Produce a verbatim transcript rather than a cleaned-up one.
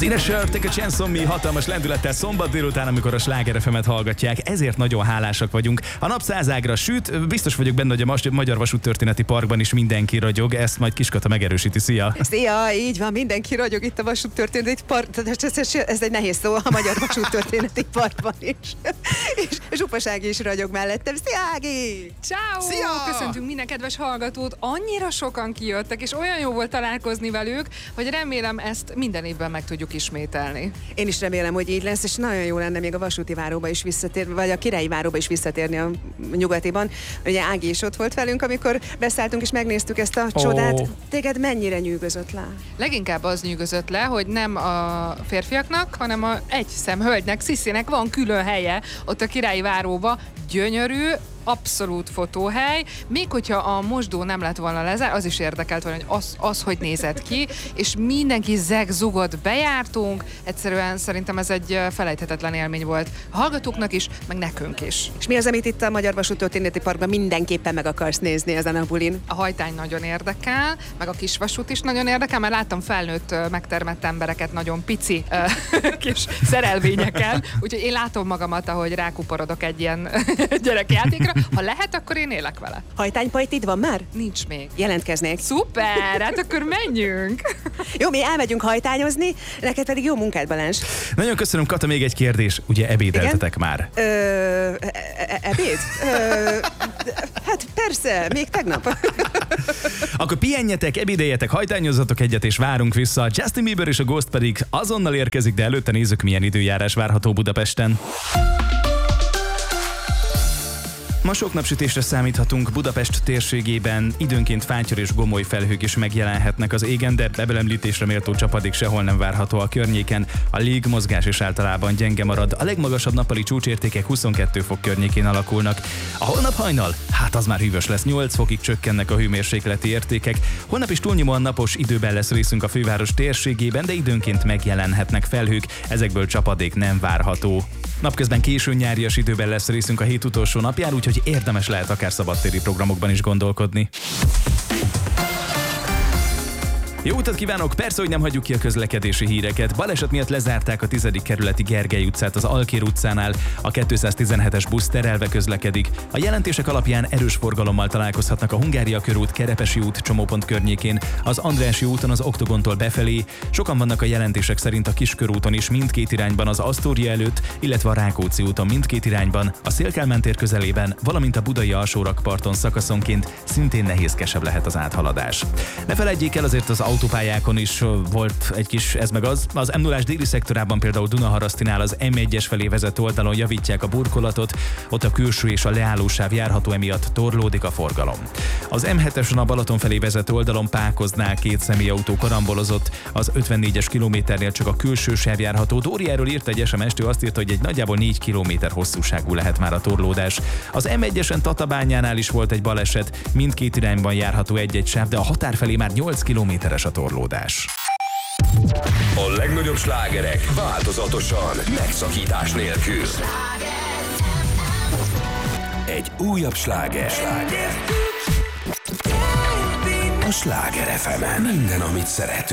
Az Inesher, Take a Chance on Me hatalmas lendülettel szombat délután, amikor a Sláger ef emet hallgatják, ezért nagyon hálásak vagyunk. A nap százágra süt, biztos vagyok benne, hogy a Magyar Vasúttörténeti Parkban is mindenki ragyog, ezt majd Kiskata megerősíti. Szia! Szia, így van, mindenki ragyog itt a Vasúttörténeti Park, ez egy nehéz szó, a Magyar Vasúttörténeti Parkban is. És Zsupas Ági is ragyog mellettem. Szia, Ági! Ciao. Szia! Köszöntünk minden kedves hallgatót, annyira sokan kijöttek, és olyan jó volt találkozni velük, hogy remélem ezt minden évben meg tudjuk ismételni. Én is remélem, hogy így lesz, és nagyon jó lenne még a Vasúti Váróba is visszatérni, vagy a Királyi Váróba is visszatérni a Nyugatiban. Ugye Ági is ott volt velünk, amikor beszálltunk és megnéztük ezt a Oh. csodát. Téged mennyire nyűgözött le? Leginkább az nyűgözött le, hogy nem a férfiaknak, hanem a egy szemhölgynek, Sziszinek van külön helye ott a Királyi Váróba, gyönyörű, abszolút fotóhely, még hogyha a mosdó nem lett volna lezár, az is érdekelt volna, hogy az, az hogy nézett ki, és mindenki zegzugott, bejártunk, egyszerűen szerintem ez egy felejthetetlen élmény volt a hallgatóknak is, meg nekünk is. És mi az, amit itt a Magyar Vasúttörténeti Parkban mindenképpen meg akarsz nézni ezen a bulin? A hajtány nagyon érdekel, meg a kisvasút is nagyon érdekel, mert láttam felnőtt, megtermett embereket nagyon pici kis szerelvényeken, úgyhogy én látom magamat, ahogy rákuporodok egy ilyen gyerekjátékra. Ha lehet, akkor én élek vele. Hajtánypajtid van már? Nincs még. Jelentkeznék. Szuper, hát akkor menjünk! Jó, mi elmegyünk hajtányozni, neked pedig jó munkát, Balázs. Nagyon köszönöm, Kata, még egy kérdés. Ugye ebédeltetek már? Ö, e- e- ebéd? Ö, hát persze, még tegnap. Akkor pihenjetek, ebédeljetek, hajtányozzatok egyet, és várunk vissza. Justin Bieber és a Ghost pedig azonnal érkezik, de előtte nézzük, milyen időjárás várható Budapesten. Ma sok napsütésre számíthatunk, Budapest térségében időnként fátyor és gomoly felhők is megjelenhetnek az égen, de bebelemlítésre méltó csapadék sehol nem várható a környéken. A légmozgás is általában gyenge marad, a legmagasabb nappali csúcsértékek huszonkettő fok környékén alakulnak. A holnap hajnal, hát az már hűvös lesz, nyolc fokig csökkennek a hőmérsékleti értékek. Holnap is túlnyomóan napos időben lesz részünk a főváros térségében, de időnként megjelenhetnek felhők, ezekből csapadék nem várható. Napközben későn nyárias időben lesz részünk a hét utolsó napján, úgyhogy érdemes lehet akár szabadtéri programokban is gondolkodni. Jó utat kívánok! Persze, hogy nem hagyjuk ki a közlekedési híreket. Baleset miatt lezárták a tizedik kerületi Gergely utcát az Alkér utcánál. A kétszáztizenhetes busz terelve közlekedik. A jelentések alapján erős forgalommal találkozhatnak a Hungária körút, Kerepesi út csomópont környékén, az Andrássy úton az Oktogontól befelé. Sokan vannak a jelentések szerint a Kiskörúton is mindkét irányban az Asztória előtt, illetve a Rákóczi úton mindkét irányban, a Széll-Kálmán tér közelében, valamint a budai alsórakparton szakaszonként szintén nehézkesebb lehet az áthaladás. Ne feledjék el, azért az autópályákon is volt egy kis ez meg az. Az em nullás déli szektorában például Dunaharasztinál az em egyes felé vezető oldalon javítják a burkolatot, ott a külső és a leállósáv járható, emiatt torlódik a forgalom. Az em hetesen a Balaton felé vezető oldalon Pákoznál két személyautó karambolozott, az ötvennégyes kilométernél csak a külső sáv járható. Dóriáról írt egy es em est, ő azt írta, hogy egy nagyjából négy kilométer hosszúságú lehet már a torlódás. Az em egyesen Tatabányánál is volt egy baleset, mindkét irányban járható egy-egy sáv, de a határ felé már nyolc kilométeres a torlódás. A legnagyobb slágerek változatosan, megszakítás nélkül. Egy újabb sláger. sláger. A Sláger ef emen minden, amit szeretünk.